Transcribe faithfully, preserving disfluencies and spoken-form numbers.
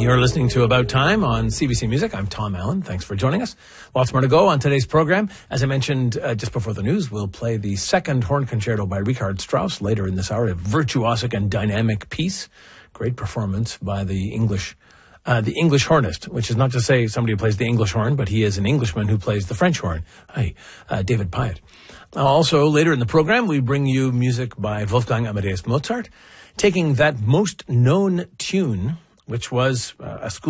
You're listening to About Time on C B C Music. I'm Tom Allen. Thanks for joining us. Lots more to go on today's program. As I mentioned uh, just before the news, we'll play the second horn concerto by Richard Strauss later in this hour, a virtuosic and dynamic piece. Great performance by the English uh, the English hornist, which is not to say somebody who plays the English horn, but he is an Englishman who plays the French horn. Hi, uh, David Pyatt. Also, later in the program, we bring you music by Wolfgang Amadeus Mozart, taking that most known tune, which was uh, a school